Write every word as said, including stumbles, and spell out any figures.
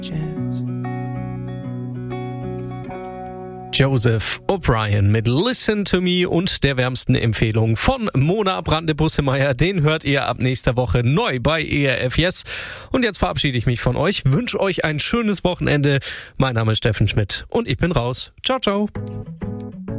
chance. Joseph O'Brien mit Listen to Me und der wärmsten Empfehlung von Mona Brande-Bussemeyer. Den hört ihr ab nächster Woche neu bei E R F Yes. Und jetzt verabschiede ich mich von euch, wünsche euch ein schönes Wochenende. Mein Name ist Steffen Schmidt und ich bin raus. Ciao, ciao.